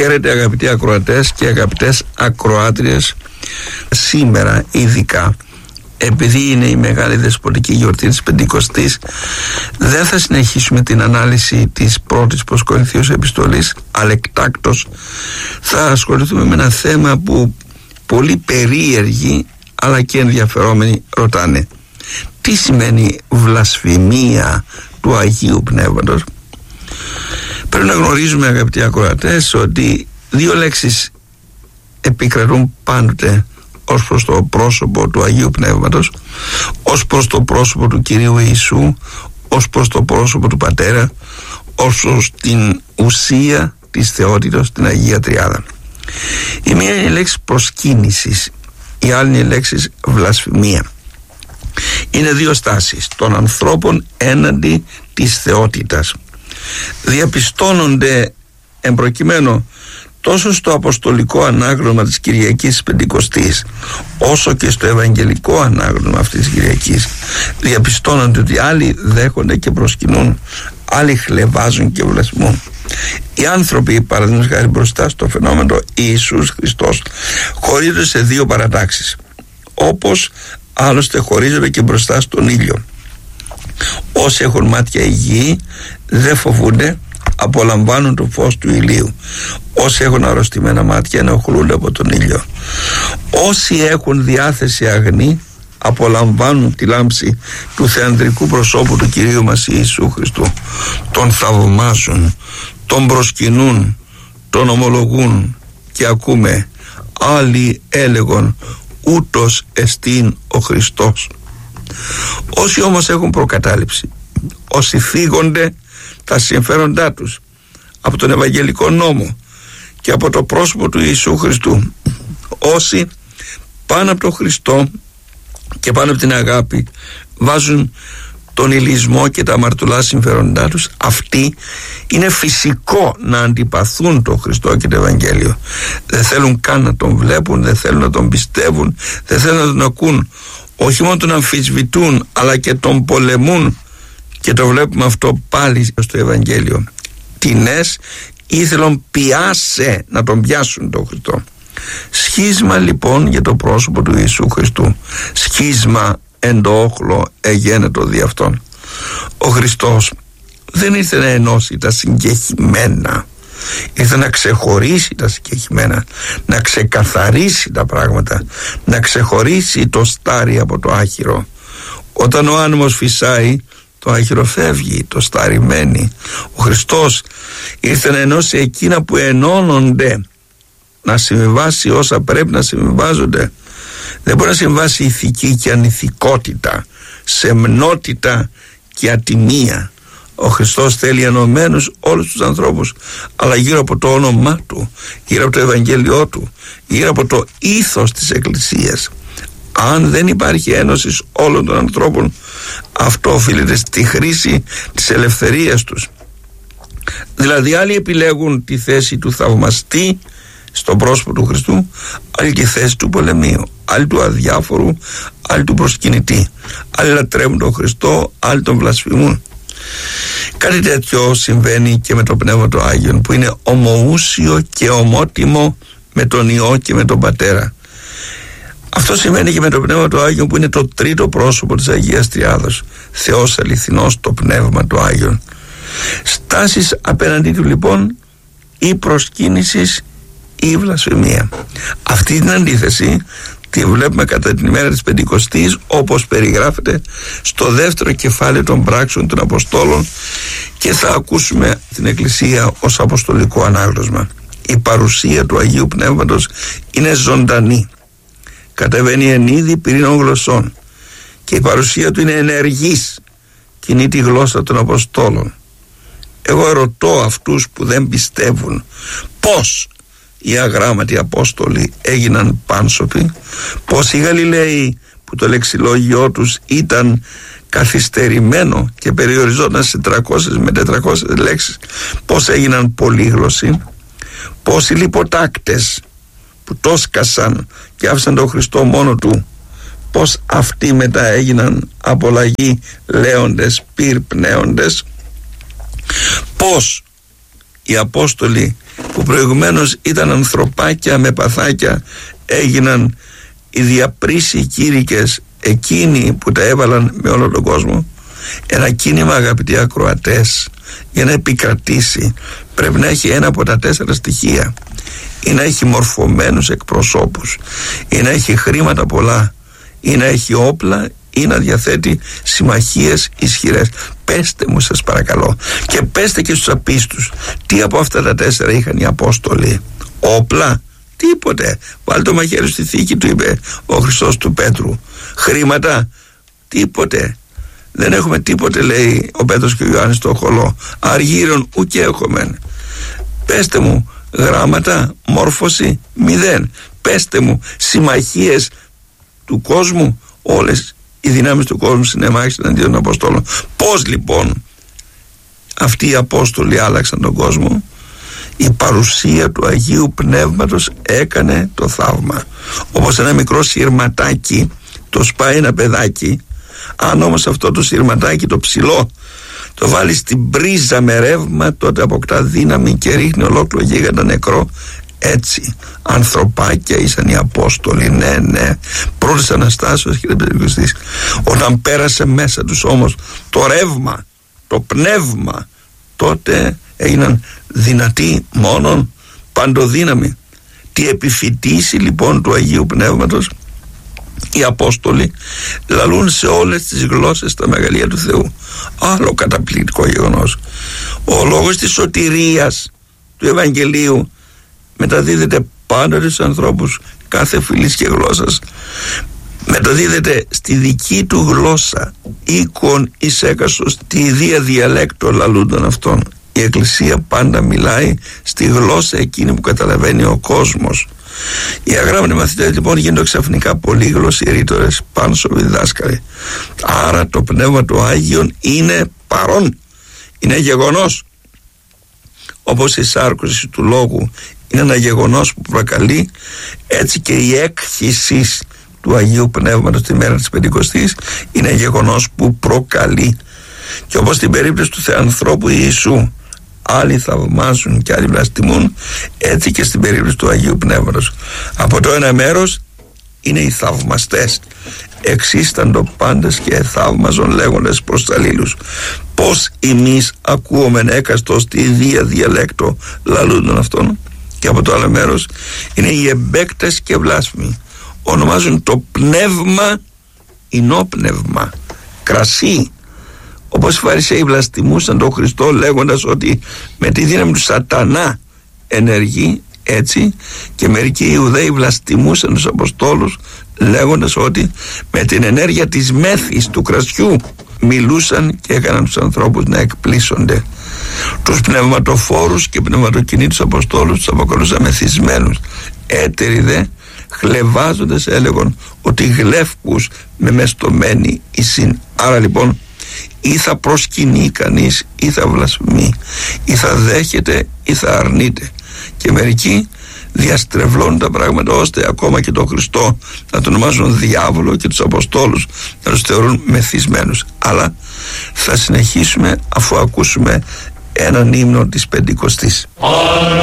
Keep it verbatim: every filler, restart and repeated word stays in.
Ξέρετε, αγαπητοί ακροατές και αγαπητές ακροάτριες, σήμερα ειδικά, επειδή είναι η μεγάλη δεσποτική γιορτή της Πεντηκοστής, δεν θα συνεχίσουμε την ανάλυση της πρώτης προς Κορινθίους επιστολής, αλλά εκτάκτως θα ασχοληθούμε με ένα θέμα που πολύ περίεργοι αλλά και ενδιαφερόμενοι ρωτάνε. Τι σημαίνει βλασφημία του Αγίου Πνεύματος? Πρέπει να γνωρίζουμε, αγαπητοί ακροατές, ότι δύο λέξεις επικρατούν πάντοτε ως προς το πρόσωπο του Αγίου Πνεύματος, ως προς το πρόσωπο του Κυρίου Ιησού, ως προς το πρόσωπο του Πατέρα, ως προς την ουσία της θεότητος, την Αγία Τριάδα. Η μία είναι η λέξη προσκύνησης, η άλλη είναι η λέξη βλασφημία. Είναι δύο στάσεις των ανθρώπων έναντι της θεότητας. Διαπιστώνονται εμπροκειμένου τόσο στο αποστολικό ανάγνωσμα της Κυριακής Πεντηκοστής, όσο και στο ευαγγελικό ανάγνωσμα αυτής της Κυριακής. Διαπιστώνονται ότι άλλοι δέχονται και προσκυνούν, άλλοι χλευάζουν και βλασφημούν. Οι άνθρωποι, παραδείγματος χάρη, μπροστά στο φαινόμενο Ιησούς Χριστός, χωρίζονται σε δύο παρατάξεις, όπως άλλωστε χωρίζονται και μπροστά στον ήλιο. Όσοι έχουν μάτια υγιή δεν φοβούνται, απολαμβάνουν το φως του ηλίου. Όσοι έχουν αρρωστημένα μάτια ενοχλούνται από τον ήλιο. Όσοι έχουν διάθεση αγνή απολαμβάνουν τη λάμψη του θεανδρικού προσώπου του Κυρίου μας Ιησού Χριστού. Τον θαυμάζουν, τον προσκυνούν, τον ομολογούν και ακούμε άλλοι έλεγον ούτως εστίν ο Χριστός. Όσοι όμως έχουν προκατάληψη, όσοι φύγονται τα συμφέροντά τους από τον Ευαγγελικό νόμο και από το πρόσωπο του Ιησού Χριστού, όσοι πάνω από τον Χριστό και πάνω από την αγάπη βάζουν τον ηλισμό και τα αμαρτωλά συμφέροντά τους, αυτοί είναι φυσικό να αντιπαθούν τον Χριστό και το Ευαγγέλιο. Δεν θέλουν καν να τον βλέπουν, δεν θέλουν να τον πιστεύουν, δεν θέλουν να τον ακούν. Όχι μόνο τον αμφισβητούν, αλλά και τον πολεμούν, και το βλέπουμε αυτό πάλι στο Ευαγγέλιο. Τινές ήθελαν πιάσε να τον πιάσουν τον Χριστό. Σχίσμα λοιπόν για το πρόσωπο του Ιησού Χριστού. Σχίσμα εν το όχλο εγένετο δι' αυτόν. Ο Χριστός δεν ήρθε να ενώσει τα συγκεχημένα, ήρθε να ξεχωρίσει τα συγκεχημένα, να ξεκαθαρίσει τα πράγματα, να ξεχωρίσει το στάρι από το άχυρο. Όταν ο άνεμος φυσάει, το άχυρο φεύγει, το στάρι μένει. Ο Χριστός ήρθε να ενώσει εκείνα που ενώνονται, να συμβιβάσει όσα πρέπει να συμβιβάζονται. Δεν μπορεί να συμβάσει ηθική και ανηθικότητα, σεμνότητα και ατιμία. Ο Χριστός θέλει ενωμένους όλους τους ανθρώπους, αλλά γύρω από το όνομά Του, γύρω από το Ευαγγέλιό Του, γύρω από το ήθος της Εκκλησίας. Αν δεν υπάρχει ένωση όλων των ανθρώπων, αυτό οφείλεται στη χρήση της ελευθερίας τους. Δηλαδή άλλοι επιλέγουν τη θέση του θαυμαστή στον πρόσωπο του Χριστού, άλλοι τη θέση του πολεμίου, άλλοι του αδιάφορου, άλλοι του προσκυνητή. Άλλοι λατρεύουν τον Χριστό, άλλοι τον βλασφημούν. Κάτι τέτοιο συμβαίνει και με το Πνεύμα του Άγιον, που είναι ομοούσιο και ομότιμο με τον Υιό και με τον Πατέρα. Αυτό σημαίνει και με το Πνεύμα του Άγιον, που είναι το τρίτο πρόσωπο της Αγίας Τριάδος, Θεός αληθινός, το Πνεύμα του Άγιον. Στάσεις απέναντί Του λοιπόν, ή προσκύνησης ή η βλασφημία. Αυτή την αντίθεση τη βλέπουμε κατά την ημέρα της Πεντηκοστής, όπως περιγράφεται στο δεύτερο κεφάλαιο των πράξεων των Αποστόλων, και θα ακούσουμε την Εκκλησία ως αποστολικό ανάγνωσμα. Η παρουσία του Αγίου Πνεύματος είναι ζωντανή, κατεβαίνει εν είδη πυρήνων γλωσσών, και η παρουσία Του είναι ενεργής, κινεί τη γλώσσα των Αποστόλων. Εγώ ρωτώ αυτούς που δεν πιστεύουν, πώς οι αγράμματοι Απόστολοι έγιναν πάνσοποι, πως οι Γαλιλαίοι που το λεξιλόγιό τους ήταν καθυστερημένο και περιοριζόταν σε τριακόσιες με τετρακόσιες λέξεις, πως έγιναν πολύγλωσσοι, πως οι λιποτάκτες που το σκασαν και άφησαν τον Χριστό μόνο Του, πως αυτοί μετά έγιναν απολαγοί λέοντες, πυρπνέοντες, πως οι Απόστολοι που προηγουμένως ήταν ανθρωπάκια με παθάκια, έγιναν οι διαπρίσιοι κήρυκες, εκείνοι που τα έβαλαν με όλο τον κόσμο. Ένα κίνημα, αγαπητοί ακροατές, για να επικρατήσει πρέπει να έχει ένα από τα τέσσερα στοιχεία: ή να έχει μορφωμένους εκπροσώπους, ή να έχει χρήματα πολλά, ή να έχει όπλα, ή να διαθέτει συμμαχίες ισχυρές. Πέστε μου σας παρακαλώ, και πέστε και στους απίστους, τι από αυτά τα τέσσερα είχαν οι Απόστολοι? Όπλα? Τίποτε. Βάλτε το μαχαίρι στη θήκη, του είπε ο Χριστός του Πέτρου. Χρήματα? Τίποτε. Δεν έχουμε τίποτε, λέει ο Πέτρος και ο Ιωάννης στο χολό. Αργύρων ουκ έχομεν. Πέστε μου, γράμματα, μόρφωση, μηδέν. Πέστε μου, συμμαχίες του κόσμου, όλες οι δυνάμεις του κόσμου συνεμάχισαν εναντίον των Αποστόλων. Πώς λοιπόν αυτοί οι Απόστολοι άλλαξαν τον κόσμο? Η παρουσία του Αγίου Πνεύματος έκανε το θαύμα. Όπως ένα μικρό σειρματάκι το σπάει ένα παιδάκι, αν όμως αυτό το σειρματάκι το ψηλό το βάλει στην πρίζα με ρεύμα, τότε αποκτά δύναμη και ρίχνει ολόκληρο γίγαντα νεκρό. Έτσι ανθρωπάκια ήσαν οι Απόστολοι, ναι ναι, πρώτης Αναστάσεως, κύριε Πεντηκοστής. Όταν πέρασε μέσα τους όμως το ρεύμα, το πνεύμα, τότε έγιναν δυνατοί μόνον, παντοδύναμοι. Τι επιφυτίσει λοιπόν του Αγίου Πνεύματος? Οι Απόστολοι λαλούν σε όλες τις γλώσσες τα μεγαλεία του Θεού. Άλλο καταπληκτικό γεγονός. Ο λόγος της σωτηρίας του Ευαγγελίου μεταδίδεται πάντα στους ανθρώπους κάθε φυλής και γλώσσας. Μεταδίδεται στη δική του γλώσσα, οίκον εις έκαστος, τη ιδία διαλέκτο λαλούνταν αυτών. Η Εκκλησία πάντα μιλάει στη γλώσσα εκείνη που καταλαβαίνει ο κόσμος. Οι αγράμματοι μαθητές λοιπόν γίνονται ξαφνικά πολύγλωσσοι ρήτορες, πάνσοβοι δάσκαλοι. Άρα το Πνεύμα του Άγιον είναι παρόν, είναι γεγονός. Όπως η σάρκωση του λόγου είναι ένα γεγονός που προκαλεί, έτσι και η έκχυση του Αγίου Πνεύματος τη μέρα της Πεντηκοστής είναι γεγονός που προκαλεί. Και όπως στην περίπτωση του Θεανθρώπου Ιησού άλλοι θαυμάζουν και άλλοι βλαστημούν, έτσι και στην περίπτωση του Αγίου Πνεύματος. Από το ένα μέρος είναι οι θαυμαστές, εξίσταντο πάντες και θαύμαζον λέγοντες προς τα αλλήλους. Πώς εμείς ακούομεν έκαστος τη ιδία διαλέκτο λαλούντων αυτών. Και από το άλλο μέρος είναι οι εμπέκτες και βλάσφημοι, ονομάζουν το πνεύμα ινόπνευμα, κρασί. Όπως οι Φαρισαίοι βλαστημούσαν τον Χριστό λέγοντας ότι με τη δύναμη του σατανά ενεργεί, έτσι και μερικοί Ιουδαίοι βλαστημούσαν τους Αποστόλους λέγοντας ότι με την ενέργεια της μέθης του κρασιού μιλούσαν και έκαναν τους ανθρώπους να εκπλήσονται. Τους πνευματοφόρους και πνευματοκινήτους Αποστόλους τους αποκαλούσαν μεθυσμένους. Έτεροι δε χλεβάζοντες έλεγαν ότι γλεύκους με μεστομένη εισήν. Άρα λοιπόν ή θα προσκυνεί κανείς ή θα βλασφημεί, ή θα δέχεται ή θα αρνείται. Και μερικοί διαστρεβλώνουν τα πράγματα ώστε ακόμα και τον Χριστό να τον ονομάζουν διάβολο και τους Αποστόλους να τους θεωρούν μεθυσμένους. Αλλά θα συνεχίσουμε αφού ακούσουμε έναν ύμνο της Πεντηκοστής.